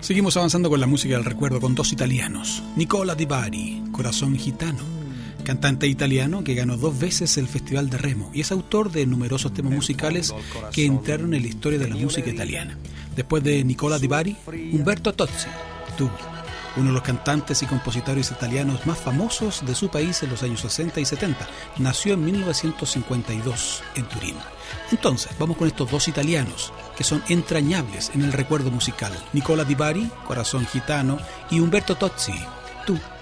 Seguimos avanzando con la música del recuerdo con dos italianos. Nicola Di Bari, Corazón Gitano, cantante italiano que ganó 2 veces el Festival de Remo y es autor de numerosos temas musicales que entraron en la historia de la música italiana. Después de Nicola Di Bari, Umberto Tozzi, Tú, uno de los cantantes y compositores italianos más famosos de su país en los años 60 y 70. Nació en 1952 en Turín. Entonces, vamos con estos dos italianos que son entrañables en el recuerdo musical. Nicola Di Bari, Corazón Gitano, y Umberto Tozzi, Tú.